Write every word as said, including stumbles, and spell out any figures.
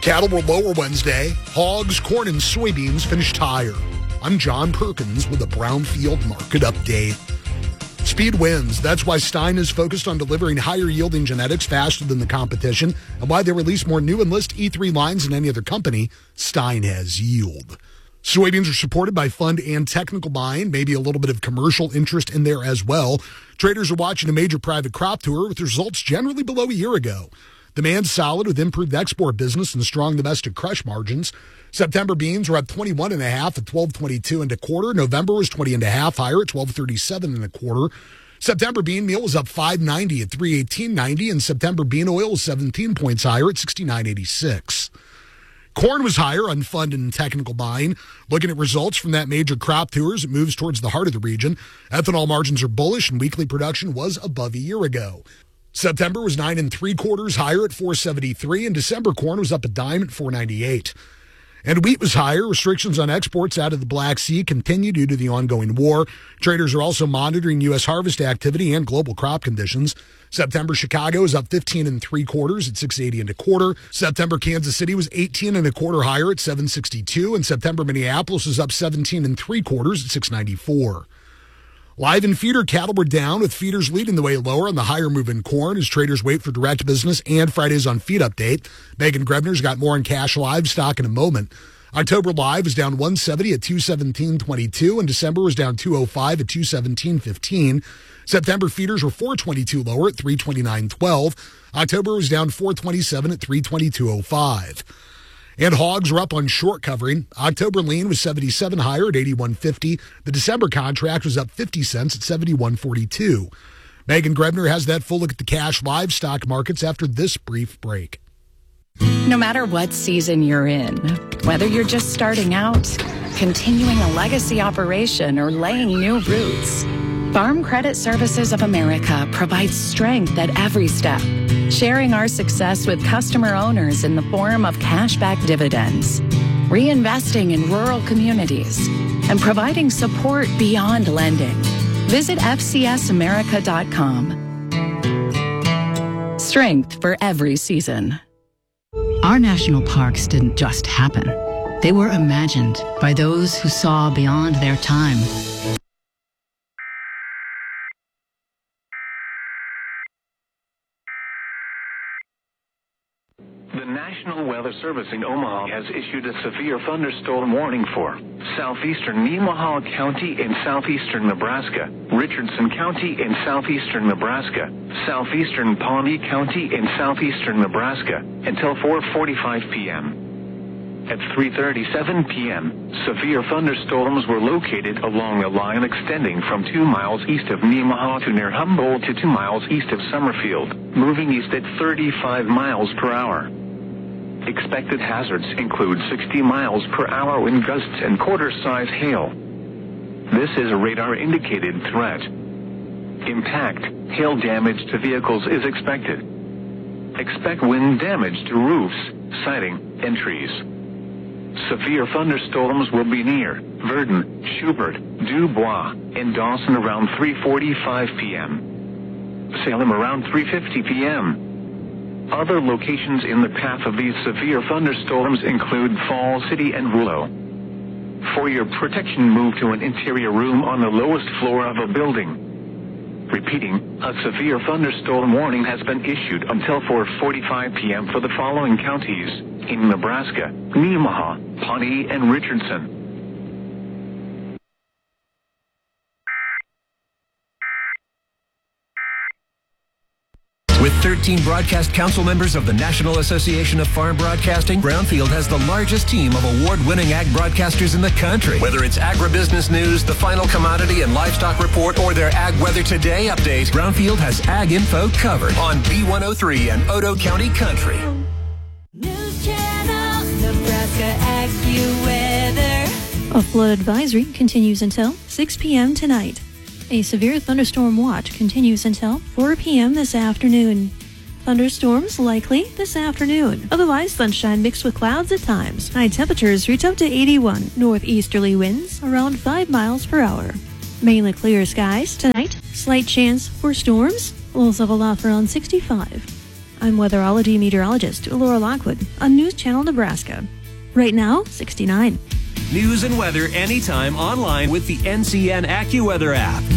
Cattle were lower Wednesday. Hogs, corn, and soybeans finished higher. I'm John Perkins with a Brownfield Market Update. Speed wins. That's why Stein is focused on delivering higher yielding genetics faster than the competition, and why they release more new Enlist E three lines than any other company. Stein has yield. Soybeans are supported by fund and technical buying, maybe a little bit of commercial interest in there as well. Traders are watching a major private crop tour with results generally below a year ago. Demand solid with improved export business and strong domestic crush margins. September beans were up twenty-one and a half at twelve twenty-two and a quarter. November was twenty and a half higher at twelve thirty-seven and a quarter. September bean meal was up five ninety at three eighteen ninety, and September bean oil was seventeen points higher at sixty-nine eighty-six. Corn was higher on fund and technical buying. Looking at results from that major crop tours, it moves towards the heart of the region. Ethanol margins are bullish, and weekly production was above a year ago. September was nine and three quarters higher at four seventy-three, and December corn was up a dime at four ninety-eight. And wheat was higher. Restrictions on exports out of the Black Sea continue due to the ongoing war. Traders are also monitoring U S harvest activity and global crop conditions. September Chicago is up fifteen and three quarters at six eighty and a quarter. September Kansas City was eighteen and a quarter higher at seven sixty-two, and September Minneapolis is up seventeen and three quarters at six ninety-four. Live and feeder cattle were down, with feeders leading the way lower on the higher move in corn as traders wait for direct business and Friday's on feed update. Megan Grebner's got more on cash livestock in a moment. October live is down one seventy at two seventeen twenty-two, and December was down two oh five at two seventeen fifteen. September feeders were four twenty-two lower at three twenty-nine twelve. October was down four twenty-seven at three twenty-two oh five. And hogs were up on short covering. October lean was seventy-seven higher at eighty-one fifty. The December contract was up fifty cents at seventy-one forty-two. Megan Grebner has that full look at the cash livestock markets after this brief break. No matter what season you're in, whether you're just starting out, continuing a legacy operation, or laying new roots, Farm Credit Services of America provides strength at every step, sharing our success with customer owners in the form of cashback dividends, reinvesting in rural communities, and providing support beyond lending. Visit F C S America dot com. Strength for every season. Our national parks didn't just happen. They were imagined by those who saw beyond their time. The National Weather Service in Omaha has issued a severe thunderstorm warning for southeastern Nemaha County in southeastern Nebraska, Richardson County in southeastern Nebraska, southeastern Pawnee County in southeastern Nebraska, until four forty-five p.m. At three thirty-seven p.m., severe thunderstorms were located along a line extending from two miles east of Nemaha to near Humboldt to two miles east of Summerfield, moving east at thirty-five miles per hour. Expected hazards include sixty miles per hour wind gusts and quarter-size hail. This is a radar-indicated threat. Impact, hail damage to vehicles is expected. Expect wind damage to roofs, siding, and trees. Severe thunderstorms will be near Verdon, Schubert, Dubois, and Dawson around three forty-five p.m. Salem around three fifty p.m. Other locations in the path of these severe thunderstorms include Fall City and Rouleau. For your protection, move to an interior room on the lowest floor of a building. Repeating, a severe thunderstorm warning has been issued until four forty-five p.m. for the following counties in Nebraska: Nemaha, Pawnee, and Richardson. With thirteen broadcast council members of the National Association of Farm Broadcasting, Brownfield has the largest team of award-winning ag broadcasters in the country. Whether it's agribusiness news, the final commodity and livestock report, or their Ag Weather Today update, Brownfield has ag info covered on B one oh three and Otoe County Country. News Channel, Nebraska AccuWeather. A flood advisory continues until six p.m. tonight. A severe thunderstorm watch continues until four p.m. this afternoon. Thunderstorms likely this afternoon. Otherwise, sunshine mixed with clouds at times. High temperatures reach up to eighty-one. Northeasterly winds around five miles per hour. Mainly clear skies tonight. Slight chance for storms. Lows level off around sixty-five. I'm weatherology meteorologist Laura Lockwood on News Channel Nebraska. Right now, sixty-nine. News and weather anytime online with the N C N AccuWeather app.